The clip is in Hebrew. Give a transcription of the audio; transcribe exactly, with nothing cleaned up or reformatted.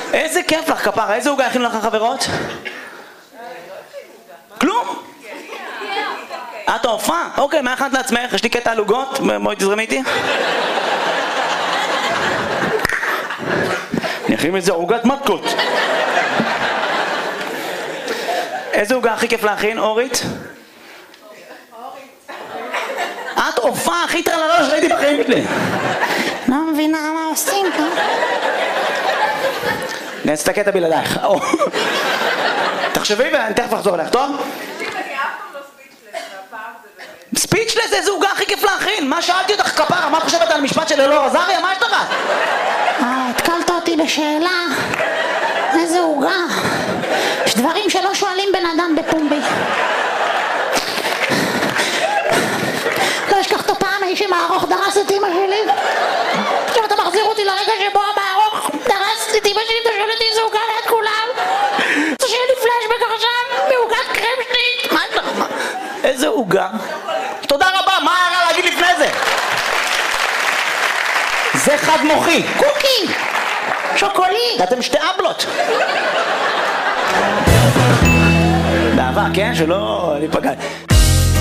איזה כיף לך, כפרה, איזה עוגה הכינו לך חברות? כלום? את ההופעה? אוקיי, מה הכנת לעצמך? יש לי קטע על עוגות? בואי תזרמי איתי. אני אכין איזה עוגת מתקות. איזה עוגה הכי כיף להכין, אורית? את הופעה הכי טרללה שראיתי בחיים שלי. לא מבינה מה עושים פה. נעץ את הקטע בלעדייך. תחשבי ואני תכף אחזור אליך, טוב? ספיצ'לס, איזה עוגה הכי כיף להכין? מה שאלתי אותך כפרה? מה חושבת על המשפט של אלאור עזריה? מה יש לך? אה, התקלת אותי בשאלה. איזה עוגה. יש דברים שלא שואלים בן אדם בפומבי. לא אשכח את הפעם האיש עם הארוך דרס את אמא שלי. עכשיו אתה מחזיר אותי לרגע שבו המארוך דרס את אמא שלי, אתה שואל אותי איזה עוגה ליד כולם. אתה שואל לי פלשבק עכשיו מעוגת קרם שנית. מה יש לך? איזה עוגה? תודה רבה, מה היה להגיד לפני זה? זה חד מוחי. קוקי! שוקולי! אתם שתי אבלות. באהבה, כן? שלא ניפגע.